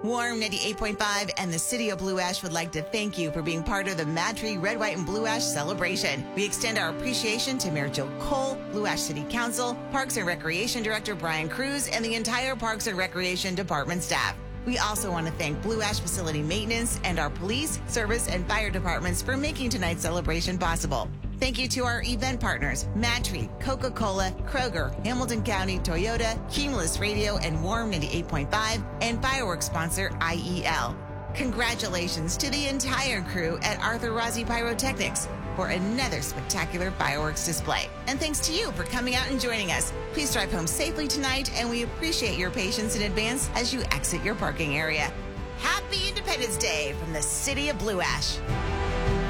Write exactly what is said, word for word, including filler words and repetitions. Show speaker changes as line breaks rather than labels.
Warm ninety-eight point five and the City of Blue Ash would like to thank you for being part of the Mad Tree Red, White, and Blue Ash celebration. We extend our appreciation to Mayor Jill Cole, Blue Ash City Council, Parks and Recreation Director Brian Cruz, and the entire Parks and Recreation Department staff. We also want to thank Blue Ash Facility Maintenance and our police, service, and fire departments for making tonight's celebration possible. Thank you to our event partners, Mad Tree, Coca-Cola, Kroger, Hamilton County, Toyota, Cumulus Radio, and Warm ninety-eight point five, and fireworks sponsor I E L. Congratulations to the entire crew at Arthur Rossi Pyrotechnics for another spectacular fireworks display. And thanks to you for coming out and joining us. Please drive home safely tonight, and we appreciate your patience in advance as you exit your parking area. Happy Independence Day from the City of Blue Ash.